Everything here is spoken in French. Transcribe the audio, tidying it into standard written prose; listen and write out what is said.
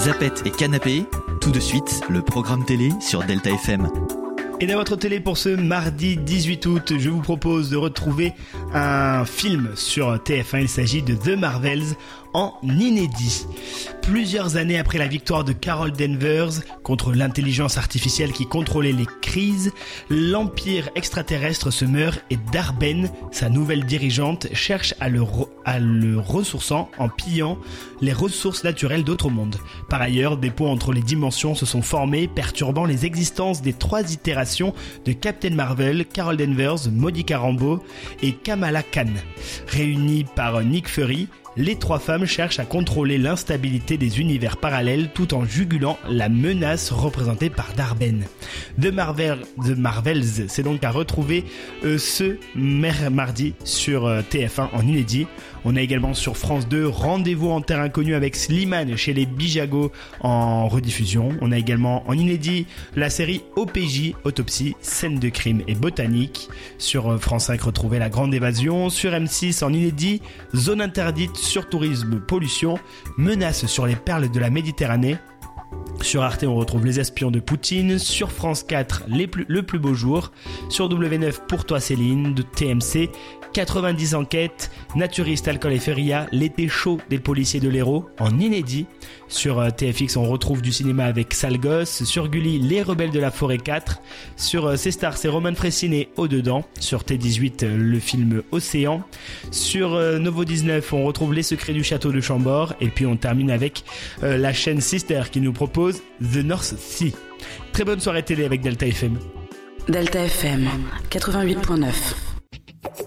Zapettes et Canapé, tout de suite, le programme télé sur Delta FM. Et dans votre télé pour ce mardi 18 août, je vous propose de retrouver un film sur TF1. Il s'agit de The Marvels en inédit. Plusieurs années après la victoire de Carol Danvers contre l'intelligence artificielle qui contrôlait les crises, l'empire extraterrestre se meurt et Dar-Benn, sa nouvelle dirigeante, cherche à le ressourçant en pillant les ressources naturelles d'autres mondes. Par ailleurs, des ponts entre les dimensions se sont formés, perturbant les existences des 3 itérations de Captain Marvel, Carol Danvers, Monica Rambeau et Kamala Khan. Réunies par Nick Fury, les 3 femmes cherchent à contrôler l'instabilité des univers parallèles tout en jugulant la menace représentée par Dar-Benn. The Marvels, c'est donc à retrouver ce mardi sur TF1 en inédit. On a également sur France 2 Rendez-vous en terre inconnue avec Slimane chez les Bijago en rediffusion. On a également en inédit la série OPJ, Autopsie, scène de crime et botanique. Sur France 5, retrouvez La Grande Évasion. Sur M6 en inédit, Zone interdite, Surtourisme, pollution, Menace sur les perles de la Méditerranée. Sur Arte, on retrouve Les Espions de Poutine. Sur France 4, Le plus beau jour. Sur W9, Pour toi Céline de TMC. 90 enquêtes, Naturiste, Alcool et Feria, L'été chaud des policiers de l'Hérault en inédit. Sur TFX, on retrouve du cinéma avec Sale Gosse. Sur Gulli, Les Rebelles de la Forêt 4. Sur C-Star, c'est Roman Fressinet Au-dedans. Sur T18, le film Océan. Sur Novo 19, on retrouve Les Secrets du Château de Chambord. Et puis on termine avec la chaîne Sister qui nous propose The North Sea. Très bonne soirée télé avec Delta FM. Delta FM 88.9.